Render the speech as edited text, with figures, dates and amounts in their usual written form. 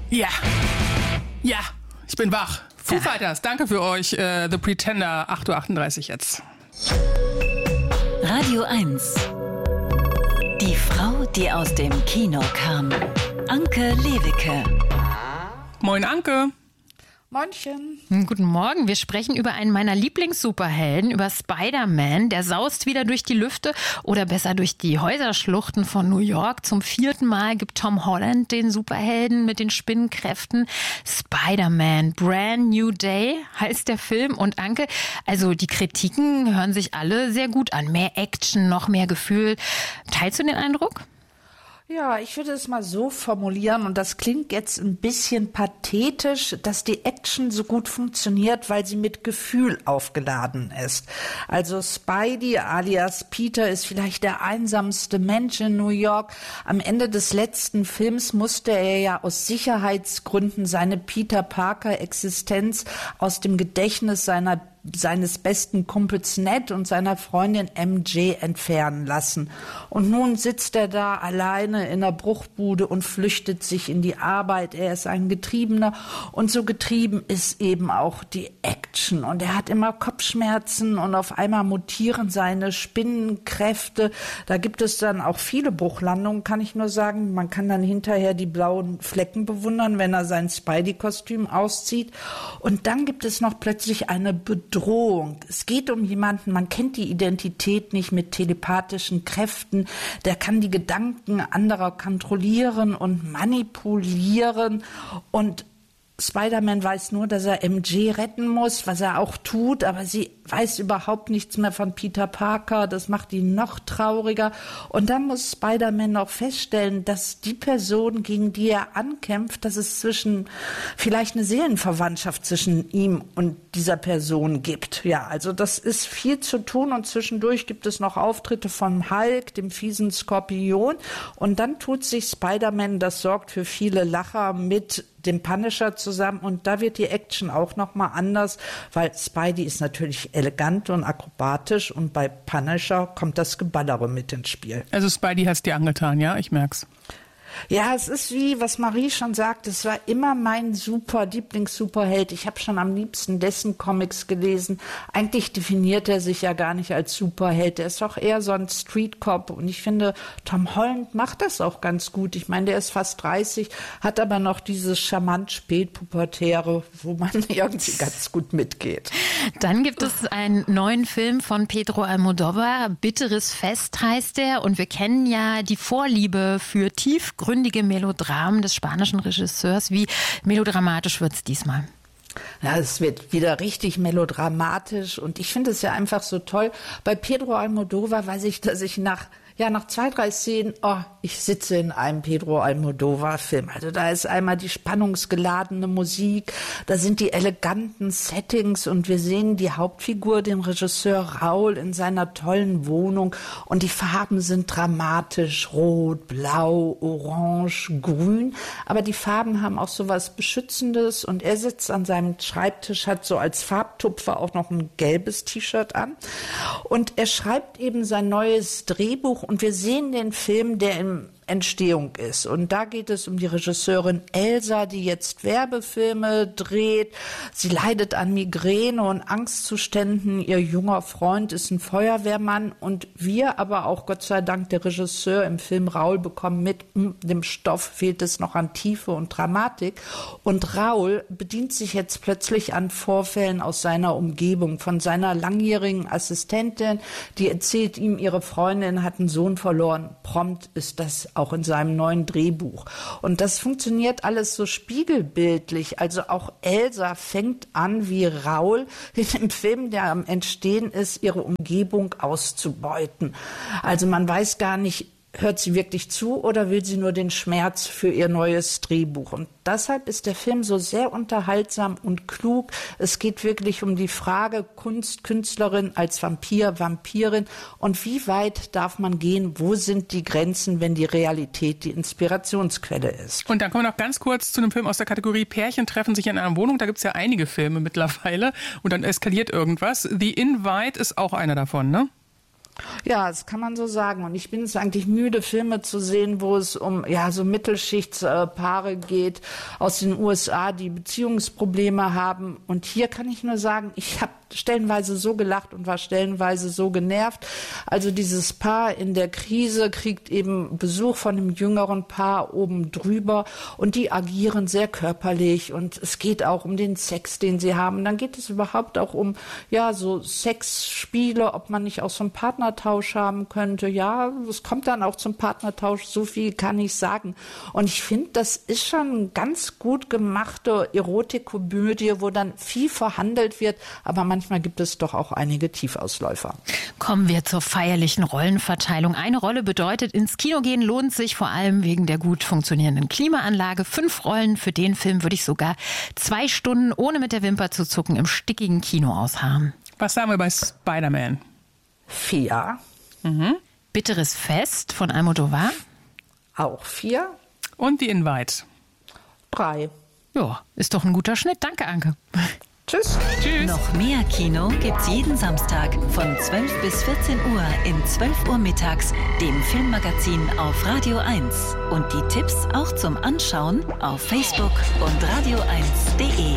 Ja, ich bin wach. Foo Fighters, danke für euch. The Pretender, 8:38 Uhr jetzt. Radio 1. Die Frau, die aus dem Kino kam. Anke Lewicke. Moin, Anke. Moinchen. Guten Morgen. Wir sprechen über einen meiner Lieblings-Superhelden, über Spider-Man. Der saust wieder durch die Lüfte oder besser durch die Häuserschluchten von New York. Zum 4. Mal gibt Tom Holland den Superhelden mit den Spinnenkräften. Spider-Man, Brand New Day heißt der Film. Und Anke, also die Kritiken hören sich alle sehr gut an. Mehr Action, noch mehr Gefühl. Teilst du den Eindruck? Ja, ich würde es mal so formulieren, und das klingt jetzt ein bisschen pathetisch, dass die Action so gut funktioniert, weil sie mit Gefühl aufgeladen ist. Also Spidey alias Peter ist vielleicht der einsamste Mensch in New York. Am Ende des letzten Films musste er ja aus Sicherheitsgründen seine Peter Parker-Existenz aus dem Gedächtnis seines besten Kumpels Ned und seiner Freundin MJ entfernen lassen. Und nun sitzt er da alleine in der Bruchbude und flüchtet sich in die Arbeit. Er ist ein Getriebener und so getrieben ist eben auch die Action. Und er hat immer Kopfschmerzen und auf einmal mutieren seine Spinnenkräfte. Da gibt es dann auch viele Bruchlandungen, kann ich nur sagen. Man kann dann hinterher die blauen Flecken bewundern, wenn er sein Spidey-Kostüm auszieht. Und dann gibt es noch plötzlich eine Bedrohung. Es geht um jemanden, man kennt die Identität nicht, mit telepathischen Kräften. Der kann die Gedanken anderer kontrollieren und manipulieren. Und Spider-Man weiß nur, dass er MJ retten muss, was er auch tut, aber sie weiß überhaupt nichts mehr von Peter Parker. Das macht ihn noch trauriger. Und dann muss Spider-Man auch feststellen, dass die Person, gegen die er ankämpft, dass es vielleicht eine Seelenverwandtschaft zwischen ihm und dieser Person gibt. Ja, also das ist viel zu tun, und zwischendurch gibt es noch Auftritte von Hulk, dem fiesen Skorpion, und dann tut sich Spider-Man, das sorgt für viele Lacher, mit dem Punisher zusammen, und da wird die Action auch nochmal anders, weil Spidey ist natürlich elegant und akrobatisch und bei Punisher kommt das Geballere mit ins Spiel. Also Spidey hat's dir angetan, ja? Ich merk's. Ja, es ist wie, was Marie schon sagt, es war immer mein Lieblings-Superheld. Ich habe schon am liebsten dessen Comics gelesen. Eigentlich definiert er sich ja gar nicht als Superheld. Er ist doch eher so ein Street-Cop. Und ich finde, Tom Holland macht das auch ganz gut. Ich meine, der ist fast 30, hat aber noch dieses charmant Spätpubertäre, wo man irgendwie ganz gut mitgeht. Dann gibt es einen neuen Film von Pedro Almodóvar. Bitteres Fest heißt er. Und wir kennen ja die Vorliebe für tiefgründige Melodramen des spanischen Regisseurs. Wie melodramatisch wird es diesmal? Ja, es wird wieder richtig melodramatisch, und ich finde es ja einfach so toll. Bei Pedro Almodóvar weiß ich, dass ich nach 2, 3 Szenen, ich sitze in einem Pedro Almodóvar-Film. Also da ist einmal die spannungsgeladene Musik, da sind die eleganten Settings, und wir sehen die Hauptfigur, den Regisseur Raúl, in seiner tollen Wohnung, und die Farben sind dramatisch, rot, blau, orange, grün, aber die Farben haben auch so was Beschützendes, und er sitzt an seinem Schreibtisch, hat so als Farbtupfer auch noch ein gelbes T-Shirt an, und er schreibt eben sein neues Drehbuch. Und wir sehen den Film, der in Entstehung ist. Und da geht es um die Regisseurin Elsa, die jetzt Werbefilme dreht. Sie leidet an Migräne und Angstzuständen. Ihr junger Freund ist ein Feuerwehrmann. Und wir, aber auch Gott sei Dank der Regisseur im Film Raúl, bekommen mit, dem Stoff fehlt es noch an Tiefe und Dramatik. Und Raúl bedient sich jetzt plötzlich an Vorfällen aus seiner Umgebung, von seiner langjährigen Assistentin, die erzählt ihm, ihre Freundin hat einen Sohn verloren. Prompt ist das auch in seinem neuen Drehbuch. Und das funktioniert alles so spiegelbildlich. Also auch Elsa fängt an, wie Raúl in dem Film, der am Entstehen ist, ihre Umgebung auszubeuten. Also man weiß gar nicht, hört sie wirklich zu oder will sie nur den Schmerz für ihr neues Drehbuch? Und deshalb ist der Film so sehr unterhaltsam und klug. Es geht wirklich um die Frage Kunst, Künstlerin als Vampir, Vampirin, und wie weit darf man gehen? Wo sind die Grenzen, wenn die Realität die Inspirationsquelle ist? Und dann kommen wir noch ganz kurz zu einem Film aus der Kategorie Pärchen treffen sich in einer Wohnung. Da gibt es ja einige Filme mittlerweile, und dann eskaliert irgendwas. The Invite ist auch einer davon, ne? Ja, das kann man so sagen. Und ich bin es eigentlich müde, Filme zu sehen, wo es um so Mittelschichtspaare geht aus den USA, die Beziehungsprobleme haben. Und hier kann ich nur sagen, ich habe stellenweise so gelacht und war stellenweise so genervt. Also dieses Paar in der Krise kriegt eben Besuch von einem jüngeren Paar oben drüber und die agieren sehr körperlich und es geht auch um den Sex, den sie haben. Dann geht es überhaupt auch um so Sexspiele, ob man nicht auch so einen Partnertausch haben könnte. Ja, es kommt dann auch zum Partnertausch, so viel kann ich sagen. Und ich finde, das ist schon eine ganz gut gemachte Erotikkomödie, wo dann viel verhandelt wird, aber manchmal gibt es doch auch einige Tiefausläufer. Kommen wir zur feierlichen Rollenverteilung. Eine Rolle bedeutet, ins Kino gehen lohnt sich vor allem wegen der gut funktionierenden Klimaanlage. 5 Rollen für den Film würde ich sogar 2 Stunden ohne mit der Wimper zu zucken im stickigen Kino ausharren. Was sagen wir bei Spider-Man? 4. Bitteres Fest von Almodovar? Auch 4. Und The Invite? 3. Ja, ist doch ein guter Schnitt. Danke, Anke. Tschüss. Tschüss. Noch mehr Kino gibt's jeden Samstag von 12 bis 14 Uhr in 12 Uhr mittags, dem Filmmagazin auf Radio 1. Und die Tipps auch zum Anschauen auf Facebook und radio1.de.